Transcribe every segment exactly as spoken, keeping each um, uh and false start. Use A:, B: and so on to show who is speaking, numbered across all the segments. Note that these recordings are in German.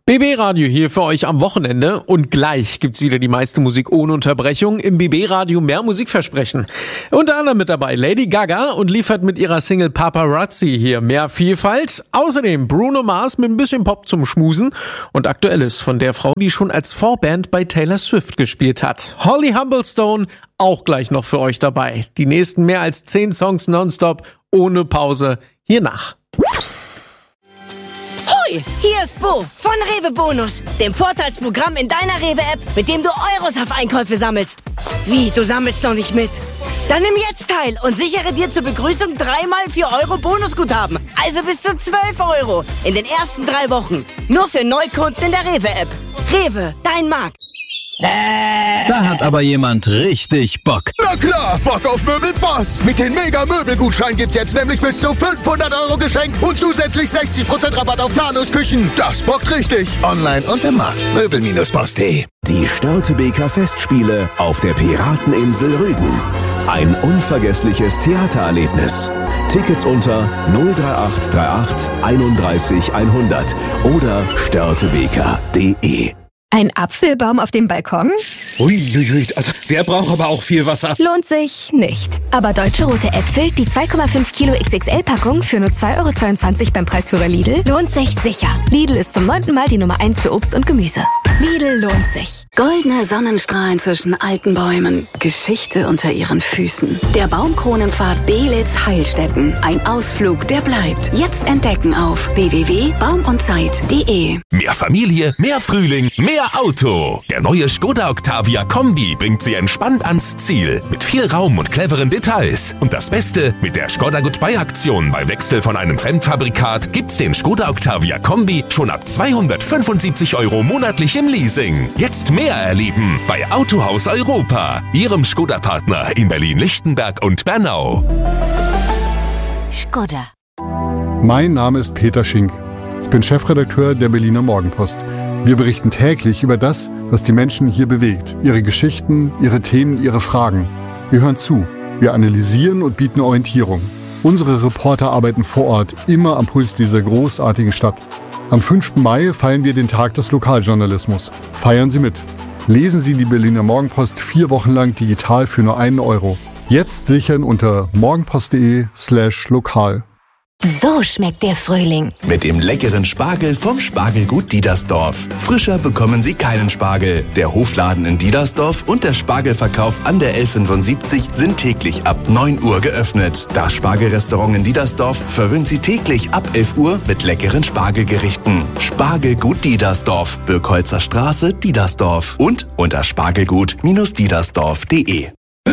A: B B-Radio hier für euch am Wochenende und gleich gibt's wieder die meiste Musik ohne Unterbrechung. Im B B-Radio mehr Musikversprechen. Unter anderem mit dabei Lady Gaga und liefert mit ihrer Single Paparazzi hier mehr Vielfalt. Außerdem Bruno Mars mit ein bisschen Pop zum Schmusen und Aktuelles von der Frau, die schon als Vorband bei Taylor Swift gespielt hat. Holly Humblestone auch gleich noch für euch dabei. Die nächsten mehr als zehn Songs nonstop ohne Pause hier nach.
B: Hier ist Bo von Rewe Bonus, dem Vorteilsprogramm in deiner Rewe-App, mit dem du Euros auf Einkäufe sammelst. Wie, du sammelst noch nicht mit? Dann nimm jetzt teil und sichere dir zur Begrüßung dreimal vier Euro Bonusguthaben. Also bis zu zwölf Euro in den ersten drei Wochen. Nur für Neukunden in der Rewe-App. Rewe, dein Markt.
C: Da hat aber jemand richtig Bock.
D: Na klar, Bock auf Möbelboss. Mit den Mega-Möbelgutschein gibt's jetzt nämlich bis zu fünfhundert Euro geschenkt und zusätzlich sechzig Prozent Rabatt auf Planungsküchen. Das bockt richtig. Online und im Markt. Möbel Boss punkt de.
E: Die Störtebeker Festspiele auf der Pirateninsel Rügen. Ein unvergessliches Theatererlebnis. Tickets unter null drei acht drei acht einunddreißig hundert oder störtebeker punkt de.
F: Ein Apfelbaum auf dem Balkon?
G: Uiuiui, also der braucht aber auch viel Wasser.
F: Lohnt sich nicht. Aber Deutsche Rote Äpfel, die zwei Komma fünf Kilo X X L-Packung für nur zwei Euro zweiundzwanzig beim Preisführer Lidl, lohnt sich sicher. Lidl ist zum neunten Mal die Nummer eins für Obst und Gemüse. Lidl lohnt sich.
H: Goldene Sonnenstrahlen zwischen alten Bäumen. Geschichte unter ihren Füßen. Der Baumkronenpfad Belitz-Heilstätten. Ein Ausflug, der bleibt. Jetzt entdecken auf w w w punkt baum und zeit punkt de.
I: Mehr Familie, mehr Frühling, mehr Auto. Der neue Skoda Octavia Kombi bringt Sie entspannt ans Ziel. Mit viel Raum und cleveren Details. Und das Beste, mit der Skoda Goodbye Aktion bei Wechsel von einem Fremdfabrikat gibt's den Skoda Octavia Kombi schon ab zweihundertfünfundsiebzig Euro monatlich im Leasing. Jetzt mehr erleben bei Autohaus Europa. Ihrem Skoda-Partner in Berlin-Lichtenberg und Bernau.
H: Skoda.
J: Mein Name ist Peter Schink. Ich bin Chefredakteur der Berliner Morgenpost. Wir berichten täglich über das, was die Menschen hier bewegt. Ihre Geschichten, ihre Themen, ihre Fragen. Wir hören zu. Wir analysieren und bieten Orientierung. Unsere Reporter arbeiten vor Ort, immer am Puls dieser großartigen Stadt. Am fünften Mai feiern wir den Tag des Lokaljournalismus. Feiern Sie mit. Lesen Sie die Berliner Morgenpost vier Wochen lang digital für nur einen Euro. Jetzt sichern unter morgenpost.de slash lokal.
F: So schmeckt der Frühling.
E: Mit dem leckeren Spargel vom Spargelgut Diedersdorf. Frischer bekommen Sie keinen Spargel. Der Hofladen in Diedersdorf und der Spargelverkauf an der L fünfundsiebzig sind täglich ab neun Uhr geöffnet. Das Spargelrestaurant in Diedersdorf verwöhnt Sie täglich ab elf Uhr mit leckeren Spargelgerichten. Spargelgut Diedersdorf, Birkholzer Straße, Diedersdorf und unter spargelgut Bindestrich diedersdorf punkt de.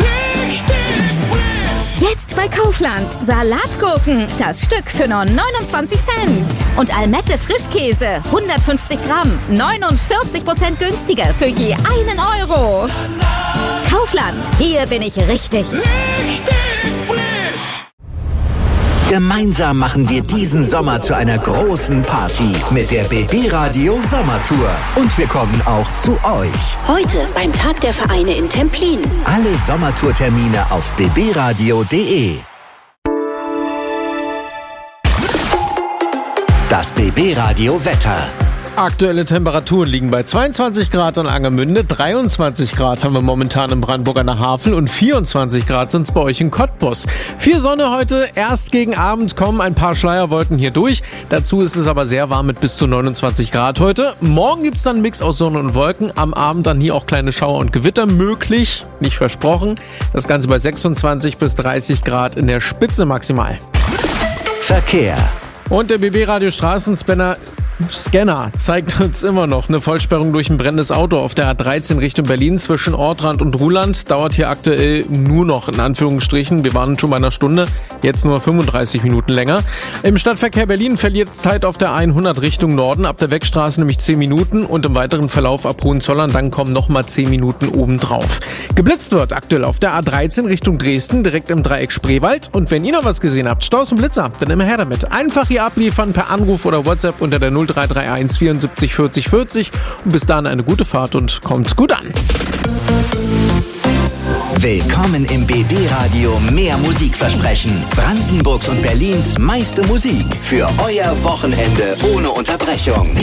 K: Jetzt bei Kaufland. Salatgurken. Das Stück für nur neunundzwanzig Cent. Und Almette Frischkäse. hundertfünfzig Gramm. neunundvierzig Prozent günstiger für je einen Euro. Kaufland. Hier bin ich richtig. Richtig
L: frisch. Gemeinsam machen wir diesen Sommer zu einer großen Party mit der B B-Radio Sommertour. Und wir kommen auch zu euch.
M: Heute beim Tag der Vereine in Templin.
L: Alle Sommertourtermine auf b b radio punkt de. Das B B-Radio Wetter.
A: Aktuelle Temperaturen liegen bei zweiundzwanzig Grad an Angermünde, dreiundzwanzig Grad haben wir momentan in Brandenburg an der Havel und vierundzwanzig Grad sind es bei euch in Cottbus. Viel Sonne heute, erst gegen Abend kommen ein paar Schleierwolken hier durch. Dazu ist es aber sehr warm mit bis zu neunundzwanzig Grad heute. Morgen gibt es dann einen Mix aus Sonne und Wolken, am Abend dann hier auch kleine Schauer und Gewitter möglich, nicht versprochen. Das Ganze bei sechsundzwanzig bis dreißig Grad in der Spitze maximal.
L: Verkehr.
A: Und der B B-Radio Straßenscanner Scanner zeigt uns immer noch eine Vollsperrung durch ein brennendes Auto auf der A dreizehn Richtung Berlin zwischen Ortrand und Ruhland. Dauert hier aktuell nur noch in Anführungsstrichen. Wir waren schon bei einer Stunde, jetzt nur fünfunddreißig Minuten länger. Im Stadtverkehr Berlin verliert Zeit auf der hundert Richtung Norden, ab der Wegstraße nämlich zehn Minuten und im weiteren Verlauf ab Hohenzollern dann kommen nochmal zehn Minuten obendrauf. Geblitzt wird aktuell auf der A dreizehn Richtung Dresden, direkt im Dreieck Spreewald. Und wenn ihr noch was gesehen habt, Staus und Blitzer, dann immer her damit. Einfach hier abliefern per Anruf oder WhatsApp unter der null drei drei eins vierundsiebzig vierzig vierzig und bis dahin eine gute Fahrt und kommt gut an.
L: Willkommen im B B-Radio Mehr Musikversprechen. Brandenburgs und Berlins meiste Musik für euer Wochenende ohne Unterbrechung.